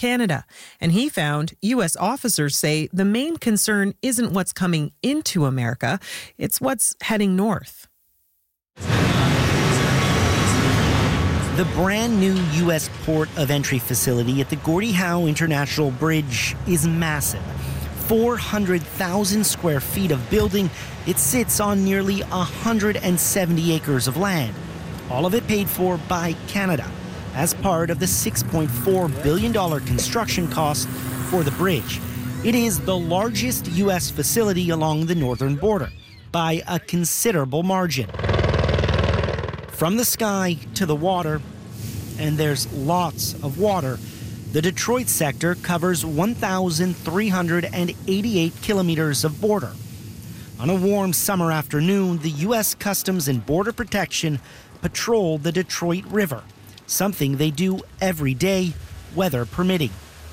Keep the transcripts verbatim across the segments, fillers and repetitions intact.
Canada. And he found U S officers say the main concern isn't what's coming into America, it's what's heading north. The brand new U S port of entry facility at the Gordie Howe International Bridge is massive. four hundred thousand square feet of building. It sits on nearly one hundred seventy acres of land. All of it paid for by Canada as part of the six point four billion dollars construction cost for the bridge. It is the largest U S facility along the northern border by a considerable margin. From the sky to the water, and there's lots of water, the Detroit sector covers one thousand three hundred eighty-eight kilometers of border. On a warm summer afternoon, the U S Customs and Border Protection patrol the Detroit River, something they do every day, weather permitting.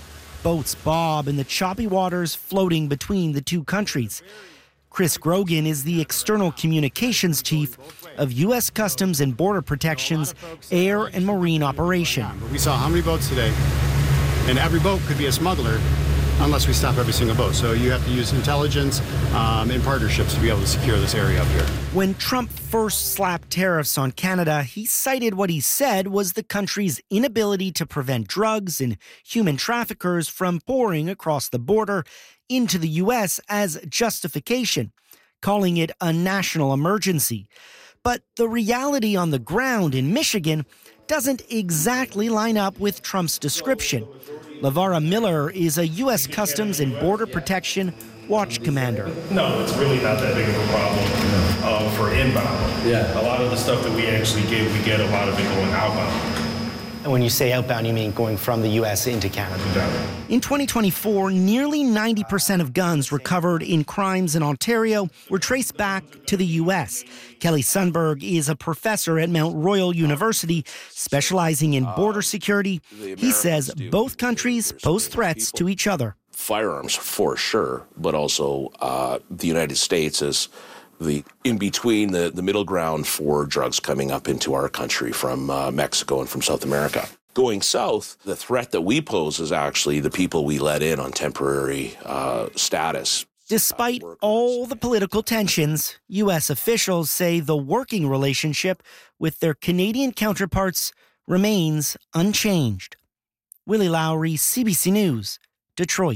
Boats bob in the choppy waters floating between the two countries. Chris Grogan is the external communications chief of U S Customs and Border Protection's Air and Marine Operation. We saw how many boats today? And every boat could be a smuggler unless we stop every single boat. So you have to use intelligence um, and partnerships to be able to secure this area up here. When Trump first slapped tariffs on Canada, he cited what he said was the country's inability to prevent drugs and human traffickers from pouring across the border into the U S as justification, calling it a national emergency. But the reality on the ground in Michigan doesn't exactly line up with Trump's description. LaVara Miller is a U S Customs and Border Protection watch commander. No, it's really not that big of a problem uh, for inbound. Yeah. A lot of the stuff that we actually get, we get a lot of it going outbound. And when you say outbound, you mean going from the U S into Canada? Yeah. In twenty twenty-four, nearly ninety percent of guns recovered in crimes in Ontario were traced back to the U S. Kelly Sundberg is a professor at Mount Royal University specializing in border security. He says both countries pose threats to each other. Firearms, for sure, but also uh, the United States is the in between, the, the middle ground for drugs coming up into our country from uh, Mexico and from South America. Going south, the threat that we pose is actually the people we let in on temporary uh, status. Despite all the political tensions, U S officials say the working relationship with their Canadian counterparts remains unchanged. Willie Lowry, C B C News, Detroit.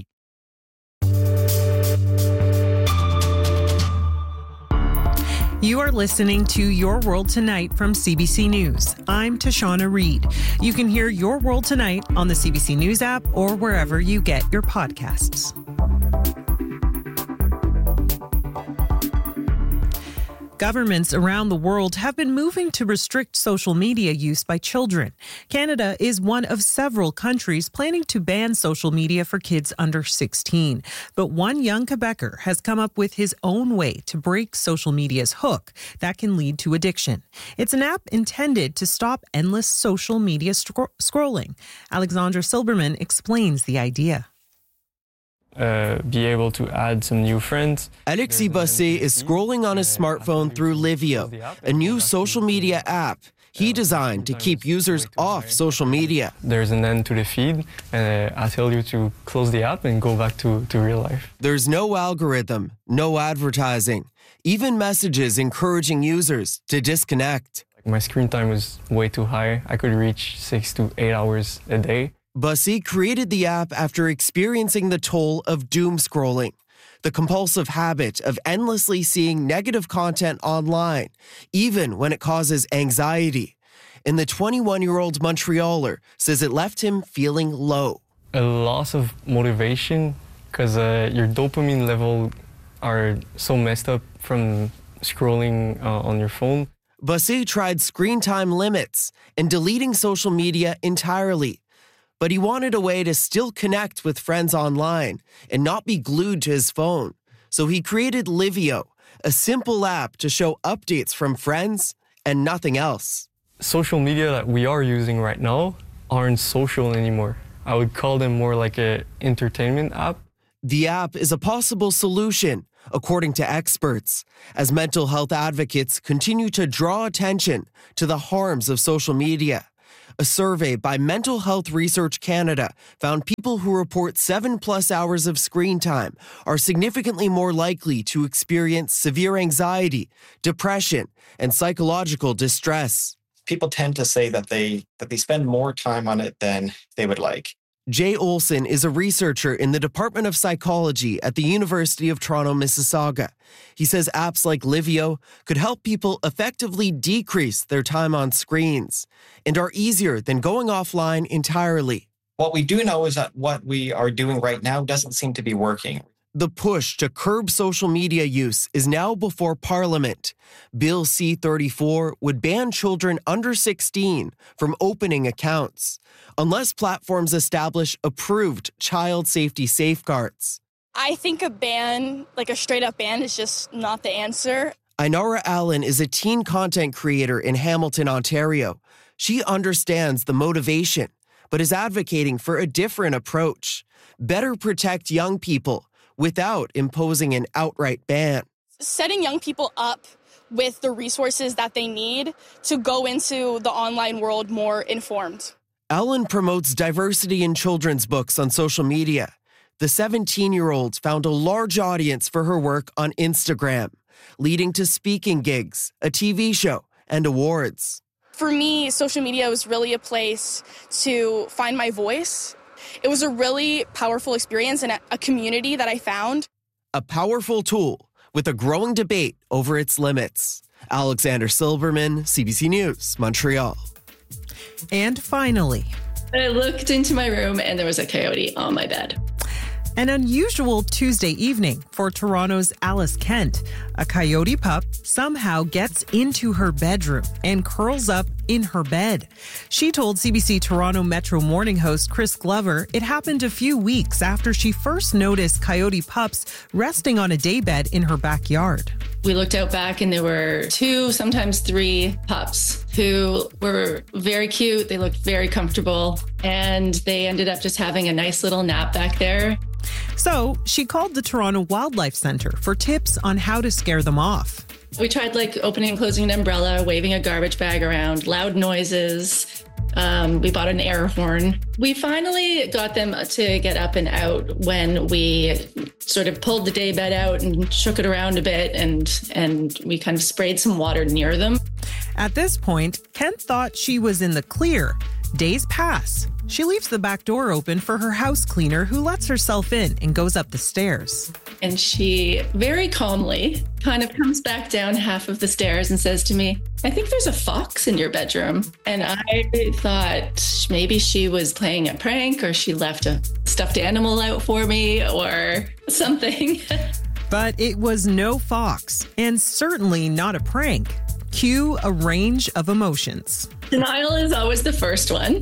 You are listening to Your World Tonight from C B C News. I'm Tashana Reed. You can hear Your World Tonight on the C B C News app or wherever you get your podcasts. Governments around the world have been moving to restrict social media use by children. Canada is one of several countries planning to ban social media for kids under sixteen. But one young Quebecer has come up with his own way to break social media's hook that can lead to addiction. It's an app intended to stop endless social media scro- scrolling. Alexandra Silberman explains the idea. Uh, be able to add some new friends. Alexis Bossé is scrolling on his smartphone through Livio, a new social media app he designed to keep users off social media. There's an end to the feed, and uh, I tell you to close the app and go back to, to real life. There's no algorithm, no advertising, even messages encouraging users to disconnect. My screen time was way too high. I could reach six to eight hours a day. Bossé created the app after experiencing the toll of doom scrolling, the compulsive habit of endlessly seeing negative content online, even when it causes anxiety. And the twenty-one-year-old Montrealer says it left him feeling low. A loss of motivation because uh, your dopamine level are so messed up from scrolling uh, on your phone. Bossé tried screen time limits and deleting social media entirely. But he wanted a way to still connect with friends online and not be glued to his phone. So he created Livio, a simple app to show updates from friends and nothing else. Social media that we are using right now aren't social anymore. I would call them more like an entertainment app. The app is a possible solution, according to experts, as mental health advocates continue to draw attention to the harms of social media. A survey by Mental Health Research Canada found people who report seven plus hours of screen time are significantly more likely to experience severe anxiety, depression, and psychological distress. People tend to say that they that they spend more time on it than they would like. Jay Olson is a researcher in the Department of Psychology at the University of Toronto, Mississauga. He says apps like Livio could help people effectively decrease their time on screens and are easier than going offline entirely. What we do know is that what we are doing right now doesn't seem to be working. The push to curb social media use is now before Parliament. Bill C thirty-four would ban children under sixteen from opening accounts unless platforms establish approved child safety safeguards. I think a ban, like a straight up ban, is just not the answer. Inara Allen is a teen content creator in Hamilton, Ontario. She understands the motivation, but is advocating for a different approach. Better protect young people without imposing an outright ban. Setting young people up with the resources that they need to go into the online world more informed. Allen promotes diversity in children's books on social media. The seventeen-year-old found a large audience for her work on Instagram, leading to speaking gigs, a T V show, and awards. For me, social media was really a place to find my voice. It was a really powerful experience and a community that I found. A powerful tool with a growing debate over its limits. Alexander Silberman, C B C News, Montreal. And finally, I looked into my room and there was a coyote on my bed. An unusual Tuesday evening for Toronto's Alice Kent. A coyote pup somehow gets into her bedroom and curls up in her bed. She told C B C Toronto Metro Morning host Chris Glover it happened a few weeks after she first noticed coyote pups resting on a daybed in her backyard. We looked out back and there were two, sometimes three pups who were very cute. They looked very comfortable and they ended up just having a nice little nap back there. So she called the Toronto Wildlife Centre for tips on how to scare them off. We tried like opening and closing an umbrella, waving a garbage bag around, loud noises. Um, we bought an air horn. We finally got them to get up and out when we sort of pulled the daybed out and shook it around a bit, and and we kind of sprayed some water near them. At this point, Kent thought she was in the clear. Days pass. She leaves the back door open for her house cleaner, who lets herself in and goes up the stairs. And she very calmly kind of comes back down half of the stairs and says to me, "I think there's a fox in your bedroom." And I thought maybe she was playing a prank or she left a stuffed animal out for me or something. But it was no fox, and certainly not a prank. Cue a range of emotions. Denial is always the first one.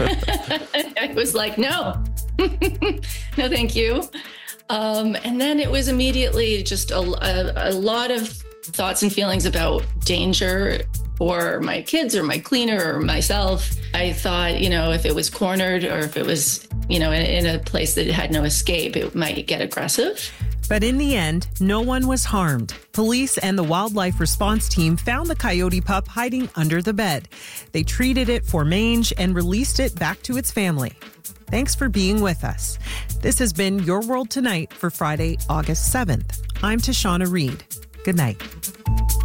I was like, no, no, thank you. Um, and then it was immediately just a, a, a lot of thoughts and feelings about danger for my kids or my cleaner or myself. I thought, you know, if it was cornered or if it was, you know, in, in a place that had no escape, it might get aggressive. But in the end, no one was harmed. Police and the wildlife response team found the coyote pup hiding under the bed. They treated it for mange and released it back to its family. Thanks for being with us. This has been Your World Tonight for Friday, August seventh. I'm Tashana Reed. Good night.